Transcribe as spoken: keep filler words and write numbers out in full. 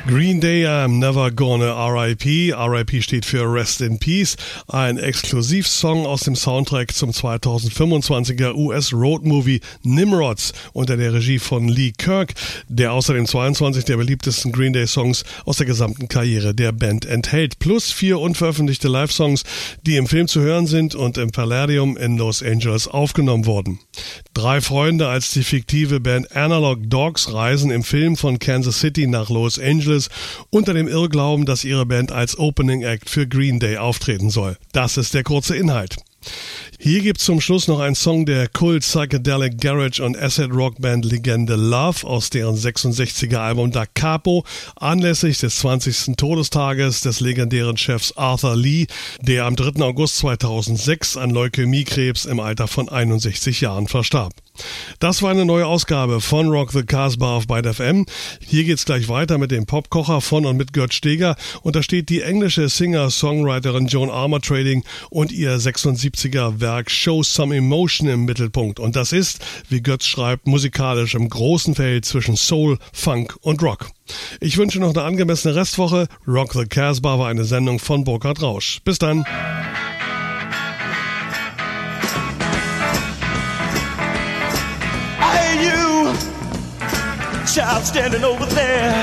Green Day, I'm Never Gonna R I P. R I P steht für Rest in Peace. Ein Exklusivsong aus dem Soundtrack zum zweitausendfünfundzwanziger U S-Road-Movie Nimrods unter der Regie von Lee Kirk, der außerdem zweiundzwanzig der beliebtesten Green Day-Songs aus der gesamten Karriere der Band enthält. Plus vier unveröffentlichte Live-Songs, die im Film zu hören sind und im Palladium in Los Angeles aufgenommen wurden. Drei Freunde als die fiktive Band Analog Dogs reisen im Film von Kansas City nach Los Angeles unter dem Irrglauben, dass ihre Band als Opening Act für Green Day auftreten soll. Das ist der kurze Inhalt. Hier gibt's zum Schluss noch einen Song der Kult Psychedelic Garage und Acid Rock Band Legende Love aus deren sechsundsechziger Album Da Capo anlässlich des zwanzigsten Todestages des legendären Chefs Arthur Lee, der am dritten August zweitausendsechs an Leukämiekrebs im Alter von einundsechzig Jahren verstarb. Das war eine neue Ausgabe von Rock the Casbah auf Byte F M. Hier geht's gleich weiter mit dem Popkocher von und mit Gert Steger und da steht die englische Singer-Songwriterin Joan Armatrading und ihr sechsundsiebziger Werk Show Some Emotion im Mittelpunkt. Und das ist, wie Götz schreibt, musikalisch im großen Feld zwischen Soul, Funk und Rock. Ich wünsche noch eine angemessene Restwoche. Rock the Casbah war eine Sendung von Burkhard Rausch. Bis dann. Child standing over there.